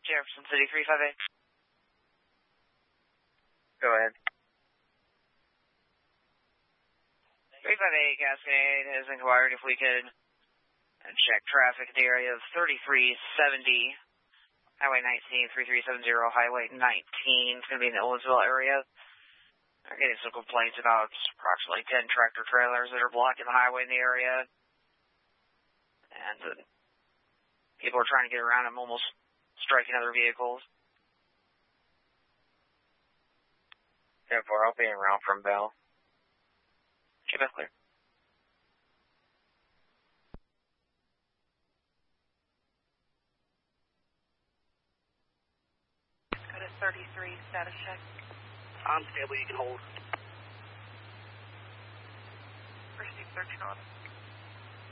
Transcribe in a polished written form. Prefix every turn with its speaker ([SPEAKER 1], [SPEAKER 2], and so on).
[SPEAKER 1] Jefferson City 358.
[SPEAKER 2] Go ahead.
[SPEAKER 1] 358 Cascade has inquired if we could check traffic in the area of 3370, Highway 19, 3370, Highway 19. It's going to be in the Owensville area. They're getting some complaints about approximately 10 tractor trailers that are blocking the highway in the area. And people are trying to get around them, almost striking other vehicles.
[SPEAKER 2] 10-4, I'll be en route from Bell.
[SPEAKER 1] Okay, Bell clear.
[SPEAKER 3] Go to 33, status check.
[SPEAKER 4] I'm stable, you can hold.
[SPEAKER 3] Proceed search on.